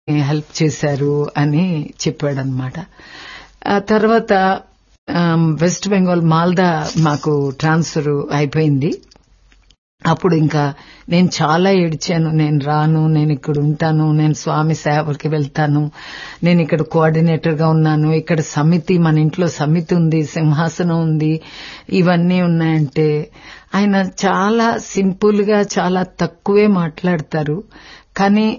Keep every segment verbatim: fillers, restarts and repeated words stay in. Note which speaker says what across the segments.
Speaker 1: Help చేశారు అని చెప్పాడనమాట. ఆ తర్వాత వెస్ట్ బెంగాల్ మాల్దా మాకు ట్రాన్స్ఫర్ అయిపోయింది. అప్పుడు ఇంకా నేను చాలా ఏడ్చాను. నేను రాను, నేను ఇక్కడ ఉంటాను, నేను స్వామి సేవకి వెళ్తాను, నేను ఇక్కడ కోఆర్డినేటర్ గా ఉన్నాను, ఇక్కడ సమితి, మన ఇంట్లో సమితి ఉంది, సింహాసనం ఉంది, ఇవన్నీ ఉన్నాయంటే ఆయన చాలా సింపుల్ గా చాలా తక్కువే మాట్లాడతారు. కానీ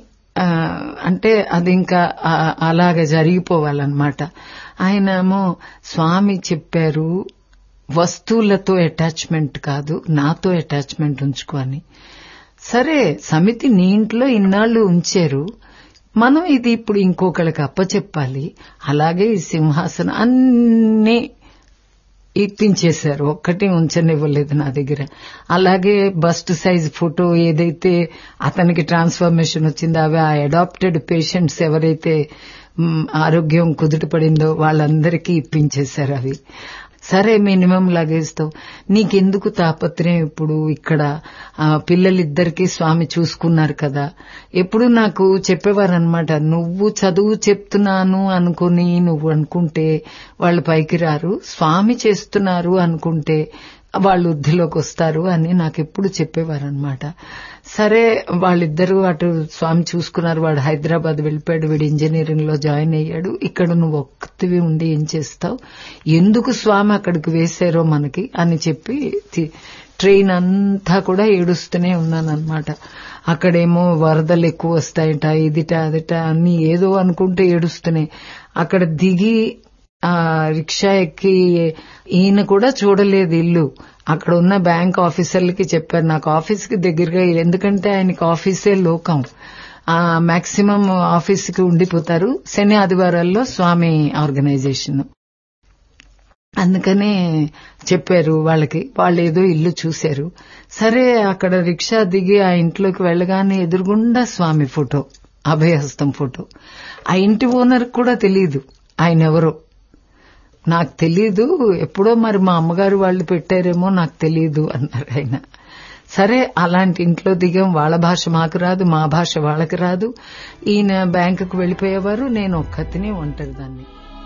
Speaker 1: అంటే అది ఇంకా అలాగే జరిగిపోవాలన్నమాట. ఆయనేమో స్వామి చెప్పారు, వస్తువులతో అటాచ్మెంట్ కాదు, నాతో అటాచ్మెంట్ ఉంచుకోని. సరే, సమితి నీ ఇంట్లో ఇన్నాళ్లు ఉంచారు, మనం ఇది ఇప్పుడు ఇంకొకళ్ళకి అప్పచెప్పాలి. అలాగే ఈ సింహాసనం అన్నీ ఇప్పించేశారు, ఒక్కటి ఉంచనివ్వలేదు నా దగ్గర. అలాగే బస్ట్ సైజ్ ఫోటో ఏదైతే అతనికి ట్రాన్స్ఫర్మేషన్ వచ్చిందో అవి ఆ అడాప్టెడ్ పేషెంట్స్ ఎవరైతే ఆరోగ్యం కుదుటపడిందో వాళ్ళందరికీ ఇప్పించేశారు అవి. సరే, మినిమం లగేజ్తో నీకెందుకు తాపత్రయం, ఇప్పుడు ఇక్కడ పిల్లలిద్దరికీ స్వామి చూసుకున్నారు కదా. ఎప్పుడు నాకు చెప్పేవారనమాట, నువ్వు చదువు చెప్తున్నాను అనుకుని నువ్వు అనుకుంటే వాళ్ళు పైకి రారు, స్వామి చేస్తున్నారు అనుకుంటే వాళ్ళు వృద్ధిలోకి వస్తారు అని నాకు ఎప్పుడు చెప్పేవారనమాట. సరే, వాళ్ళిద్దరూ అటు స్వామి చూసుకున్నారు. వాడు హైదరాబాద్ వెళ్ళిపోయాడు, వీడు ఇంజనీరింగ్ లో జాయిన్ అయ్యాడు. ఇక్కడ నువ్వు ఒక్కతివి ఉండి ఏం చేస్తావు, ఎందుకు స్వామి అక్కడికి వేశారో మనకి అని చెప్పి ట్రైన్ అంతా కూడా ఏడుస్తూనే ఉన్నానన్నమాట. అక్కడేమో వరదలు ఎక్కువ వస్తాయట, ఇదిట అదిట అన్ని ఏదో అనుకుంటే ఏడుస్తూనే. అక్కడ దిగి ఆ రిక్షా ఎక్కి ఈయన కూడా చూడలేదు ఇల్లు. అక్కడ ఉన్న బ్యాంక్ ఆఫీసర్లకి చెప్పారు నాకు ఆఫీస్కి దగ్గరగా, ఎందుకంటే ఆయనకి ఆఫీసే లోకం, ఆ మాక్సిమం ఆఫీస్కి ఉండిపోతారు. శని ఆదివారాల్లో స్వామి ఆర్గనైజేషన్, అందుకనే చెప్పారు వాళ్ళకి. వాళ్ళు ఏదో ఇల్లు చూశారు. సరే, అక్కడ రిక్షా దిగి ఆ ఇంట్లోకి వెళ్ళగానే ఎదురుగుండా స్వామి ఫోటో, అభయహస్తం ఫోటో. ఆ ఇంటి ఓనర్ కూడా తెలీదు ఆయన ఎవరో, నాకు తెలీదు, ఎప్పుడో మరి మా అమ్మగారు వాళ్ళు పెట్టారేమో నాకు తెలీదు అన్నారు ఆయన. సరే, అలాంటి ఇంట్లో దిగాం. వాళ్ళ భాష మాకు రాదు, మా భాష వాళ్ళకి రాదు. ఈయన బ్యాంకుకు వెళ్లిపోయేవారు, నేను ఒక్కతిని ఒంటరి దాన్ని.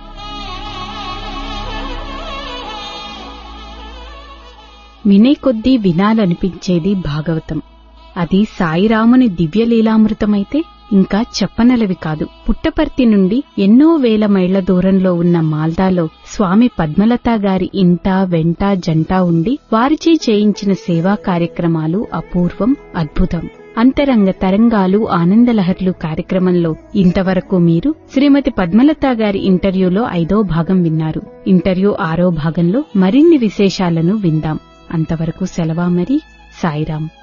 Speaker 2: వినే కొద్దీ వినాలనిపించేది భాగవతం. అది సాయిరాముని దివ్యలీలామృతమైతే ఇంకా చెప్పనలవి కాదు. పుట్టపర్తి నుండి ఎన్నో వేల మైళ్ల దూరంలో ఉన్న మాల్దాలో స్వామి పద్మలతా గారి ఇంట వెంట జంట ఉండి వారిచే చేయించిన సేవా కార్యక్రమాలు అపూర్వం, అద్భుతం. అంతరంగ తరంగాలు ఆనందలహర్లు కార్యక్రమంలో ఇంతవరకు మీరు శ్రీమతి పద్మలతా గారి ఇంటర్వ్యూలో ఐదో భాగం విన్నారు. ఇంటర్వ్యూ ఆరో భాగంలో మరిన్ని విశేషాలను విందాం. అంతవరకు సెలవా మరి. సాయిరాం.